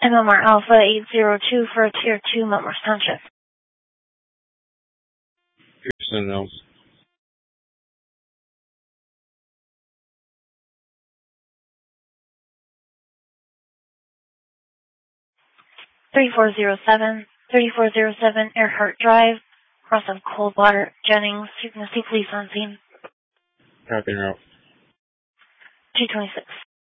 MMR Alpha 802 for Tier 2 Melmore Township. Pearson else. $3407 Earhart Drive, cross of Coldwater, Jennings, you can see police on scene. Copy route. 226.